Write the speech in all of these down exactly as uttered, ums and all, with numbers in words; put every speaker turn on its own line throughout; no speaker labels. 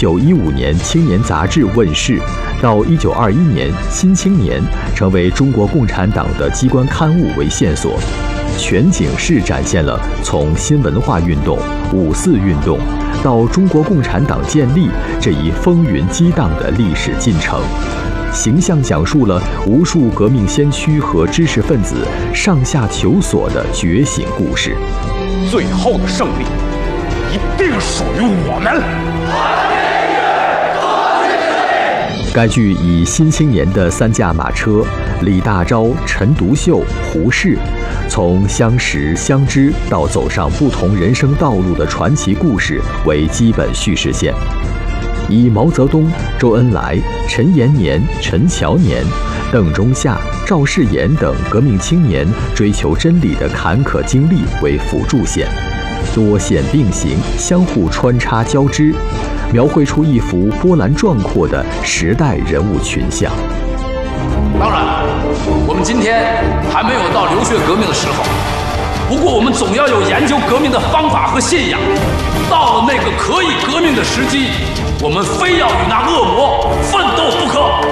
九一五年《青年》杂志问世，到一九二一年《新青年》成为中国共产党的机关刊物为线索，全景式展现了从新文化运动、五四运动到中国共产党建立这一风云激荡的历史进程，形象讲述了无数革命先驱和知识分子上下求索的觉醒故事。
最后的胜利一定属于我们。
该剧以《新青年》的三驾马车李大钊、陈独秀、胡适，从相识相知到走上不同人生道路的传奇故事为基本叙事线，以毛泽东、周恩来、陈延年、陈乔年、邓中夏、赵世炎等革命青年追求真理的坎坷经历为辅助线，多线并行，相互穿插交织，描绘出一幅波澜壮阔的时代人物群像。
当然，我们今天还没有到流血革命的时候，不过我们总要有研究革命的方法和信仰。到了那个可以革命的时机，我们非要与那恶魔奋斗不可。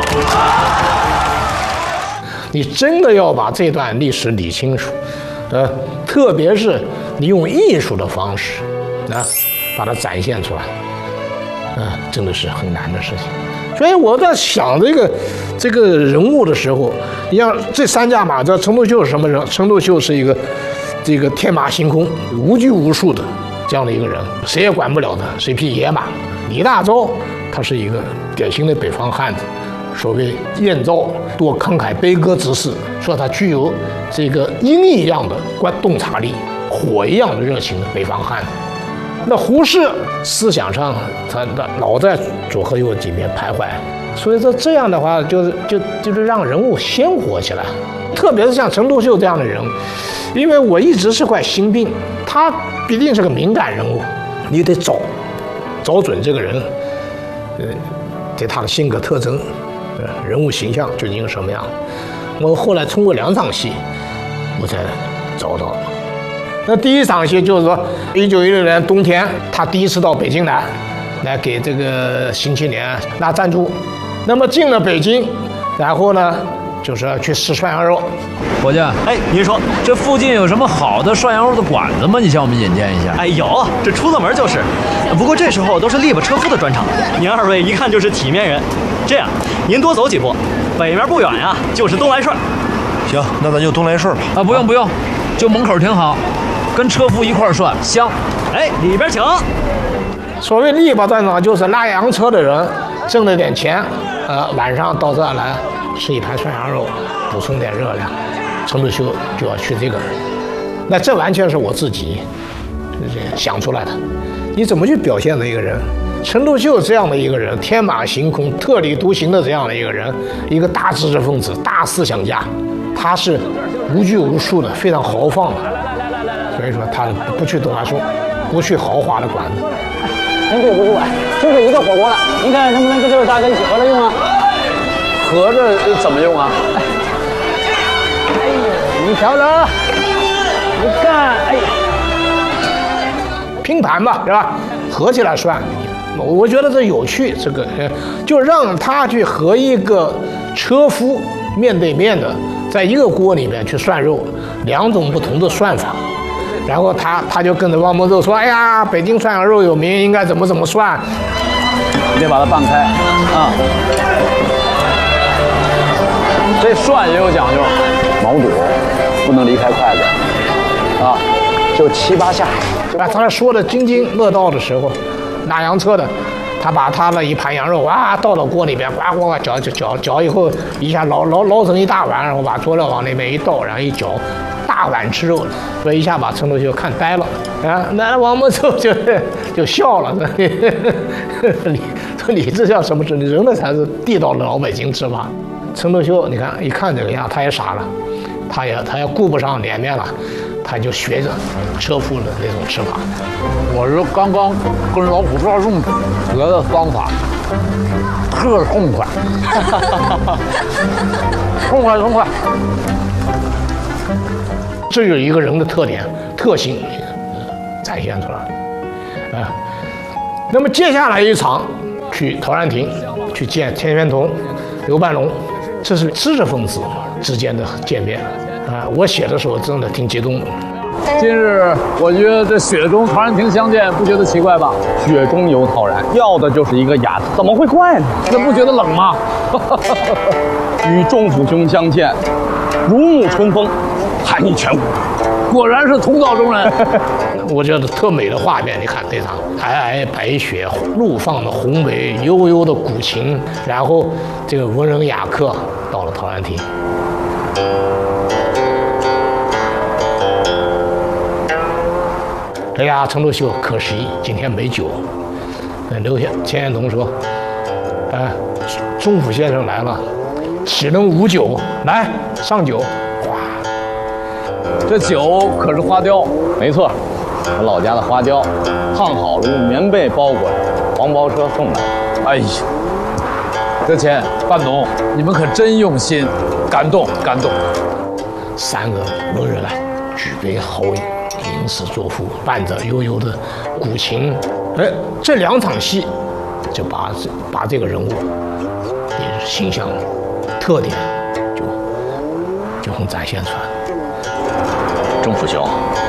你真的要把这段历史理清楚，呃，特别是你用艺术的方式，啊，把它展现出来，啊，真的是很难的事情。所以我在想这个这个人物的时候，你像这三驾马车，陈独秀是什么人？陈独秀是一个这个天马行空、无拘无束的这样的一个人，谁也管不了他，是一匹野马。李大钊他是一个典型的北方汉子，所谓燕赵多慷慨悲歌之士，说他具有这个鹰一样的观洞察力，火一样的热情的北方汉子。那胡适思想上他老在左和右几边徘徊，所以说这样的话就是就就是让人物鲜活起来，特别是像陈独秀这样的人，因为我一直是块心病，他必定是个敏感人物，你得找找准这个人，呃，对他的性格特征，呃，人物形象究竟是什么样。我后来通过两场戏，我才找到了。那第一场戏就是说，一九一六年冬天，他第一次到北京来，来给这个《新青年》拿赞助。那么进了北京，然后呢，就是要去吃涮羊肉。
伙计，哎，您说这附近有什么好的涮羊肉的馆子吗？你向我们引荐一下。
哎，有，这出了门就是。不过这时候都是力巴车夫的专场，您二位一看就是体面人。这样，您多走几步，北面不远呀，就是东来顺。
行，那咱就东来顺吧。
啊，不用不用，就门口挺好。跟车夫一块儿涮香，
哎，里边请。
所谓力巴专场，就是拉洋车的人挣了点钱，呃，晚上到这儿来吃一盘涮羊肉，补充点热量。陈独秀就要去这个，那这完全是我自己想出来的。你怎么去表现的一个人？陈独秀这样的一个人，天马行空、特立独行的这样的一个人，一个大知识分子、大思想家，他是无拘无束的，非常豪放的。所以说他不去东来顺，不去豪华的馆子。
您这不过，就这一个火锅了，您看能不能跟这个大哥一起合着用啊？
合着怎么用啊？
哎呀，你瞧着，你看，哎呀，
拼盘吧，是吧？合起来涮，我觉得这有趣，这个就让他去和一个车夫面对面的，在一个锅里面去涮肉，两种不同的涮法。然后他他就跟着汪孟寿说：“哎呀，北京涮羊肉有名，应该怎么怎么涮。”
你得把它拌开啊！这涮也有讲究，毛肚不能离开筷子啊，就七八下。
啊，他说的津津乐道的时候，拉洋车的，他把他的一盘羊肉啊倒到锅里边，呱呱呱搅搅搅搅以后，一下捞捞捞成一大碗，然后把佐料往那边一倒，然后一搅。大碗吃肉，所以一下把陈独秀看呆了啊！那王孟寿就就笑了，你说你这叫什么？你人那才是地道的老北京吃法。陈独秀，你看一看这个样，他也傻了，他也他也顾不上脸面了，他就学着车夫的那种吃法。
我是刚刚跟老虎抓粽子学的方法，特痛快，痛快痛快。这有一个人的特点、特性展现出来啊。那么接下来一场
去陶然亭，去见钱玄同、刘半龙，这是知识分子之间的见面啊！我写的时候真的挺激动的。
今日我觉得这雪中陶然亭相见，不觉得奇怪吧？
雪中有陶然，要的就是一个雅字，怎么会怪呢？
那不觉得冷吗？
与仲甫兄相见，如沐春风，寒意全无。
果然是同道中人。
我觉得特美的画面，你看这场皑皑白雪，怒放的宏伟，悠悠的古琴，然后这个文人雅客到了陶然亭。哎呀，陈独秀，可惜今天没酒。那刘钱玄同说：“哎，仲甫先生来了，岂能无酒？来上酒。”哇，
这酒可是花雕，
没错，我老家的花雕，烫好了用棉被包裹着，黄包车送来。
哎呀，这钱半董，你们可真用心，感动感动。
三个文人啊，举杯豪饮。吟诗作赋，伴着悠悠的古琴，哎，这两场戏就把这把这个人物的形象特点就就很展现出来。
仲甫兄，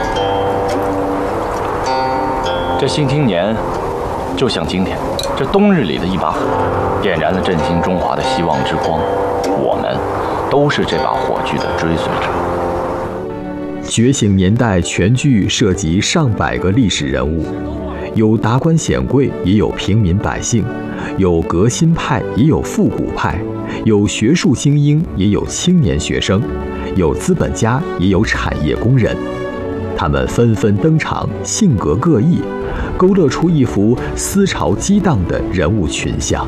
这新青年就像今天这冬日里的一把火，点燃了振兴中华的希望之光。我们都是这把火炬的追随者。
觉醒年代全剧涉及上百个历史人物，有达官显贵，也有平民百姓，有革新派，也有复古派，有学术精英，也有青年学生，有资本家，也有产业工人。他们纷纷登场，性格各异，勾勒出一幅思潮激荡的人物群像。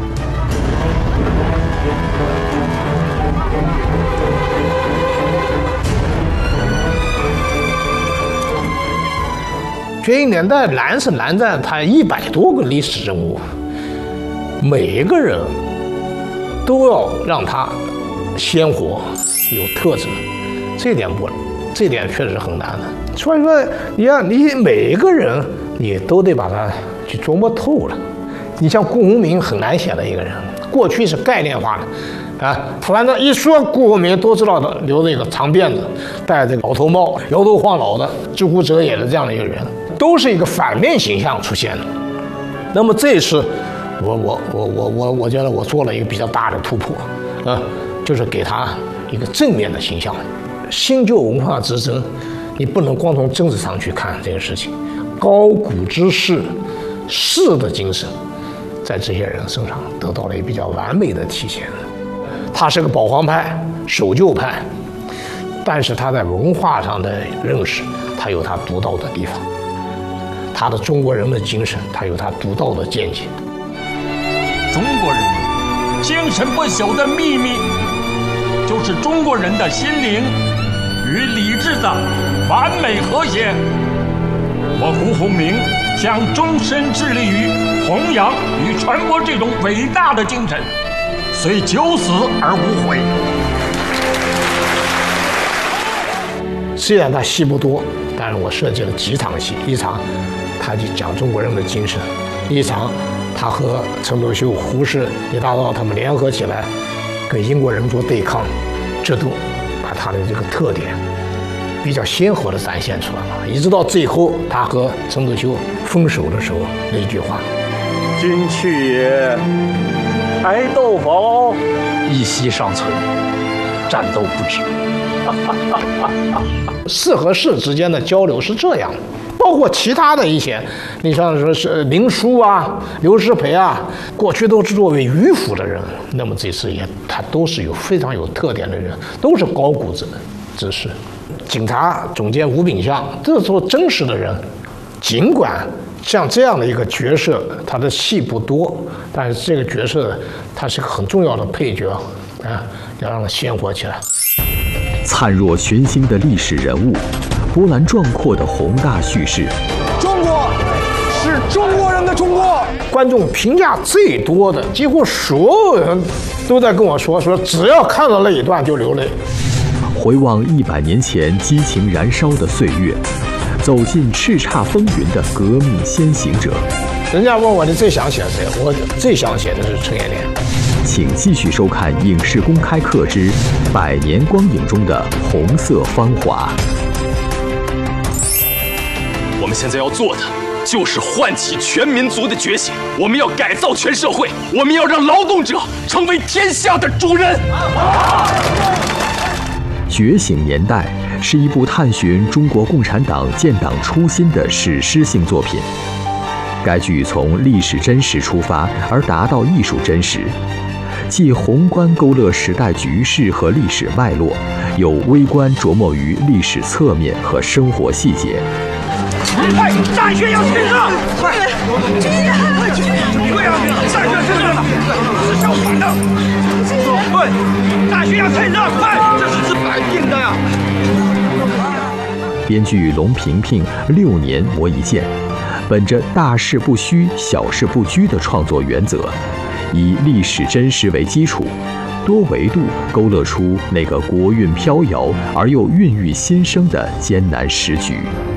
觉醒年代难是难在它一百多个历史人物，每一个人都要让他鲜活有特质，这点不，这点确实很难的。所以说，你要你每一个人你都得把它去琢磨透了。你像顾鸿铭很难写的一个人，过去是概念化的。啊，反正一说顾鸿铭都知道的，留着一个长辫子，戴这个老头帽，摇头晃脑的，知乎者也的这样的一个人，都是一个反面形象出现的。那么这次，我我我我我我觉得我做了一个比较大的突破，啊，就是给他一个正面的形象。新旧文化之争，你不能光从政治上去看这个事情，高古之士，士的精神，在这些人身上得到了一个比较完美的体现。他是个保皇派、守旧派，但是他在文化上的认识，他有他独到的地方。他的中国人的精神，他有他独到的见解。
中国人精神不朽的秘密，就是中国人的心灵与理智的完美和谐。我顾鸿铭将终身致力于弘扬与传播这种伟大的精神，虽九死而无悔。
虽然他戏不多，但是我设计了几场戏，一场他就讲中国人的精神，一场他和陈独秀、胡适、李大钊他们联合起来跟英国人做对抗，这都把他的这个特点比较鲜活地展现出来了。一直到最后他和陈独秀分手的时候那一句话：“
君去也，爱斗否？
一息尚存，战斗不止。”
士和士之间的交流是这样的，包括其他的一些，你像说是林纾啊、刘师培啊，过去都是作为迂腐的人，那么这次也他都是有非常有特点的人，都是高古之之士。警察总监吴秉象，这时候真实的人，尽管像这样的一个角色，他的戏不多，但是这个角色他是个很重要的配角啊，要让他鲜活起来。
灿若群星的历史人物，波澜壮阔的宏大叙事。
中国是中国人的中国。
观众评价最多的，几乎所有人都在跟我说，说只要看到那一段就流泪。
回望一百年前激情燃烧的岁月，走进叱咤风云的革命先行者。
人家问我你最想写谁，我最想写的是陈延年。
请继续收看《影视公开课之百年光影中的红色芳华》。
我们现在要做的就是唤起全民族的觉醒，我们要改造全社会，我们要让劳动者成为天下的主人。
觉醒年代是一部探寻中国共产党建党初心的史诗性作品。该剧从历史真实出发，而达到艺术真实，既宏观勾勒时代局势和历史脉络，又微观琢磨于历史侧面和生活细节。
快，战靴要趁热！快，军人，对啊，战靴趁热了，是相反的。对，战靴要趁热，快，这是治百病的呀。
编剧龙平平六年磨一剑，本着大事不虚、小事不拘的创作原则，以历史真实为基础，多维度勾勒出那个国运飘摇而又孕育新生的艰难时局。